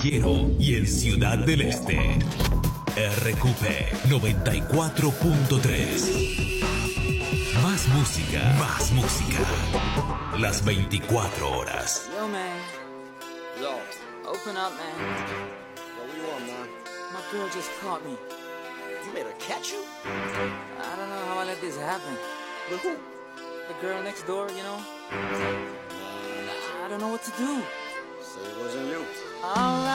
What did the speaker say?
Caballero y en Ciudad del Este. RQP 94.3. Más música, más música. Las 24 horas. Yo, man. Yo. Open up, man. Yo, what you want, man? My girl just caught me. You made her catch you? I don't know how I let this happen. With who? The girl next door, you know? I don't know what to do. Say it wasn't you. All right.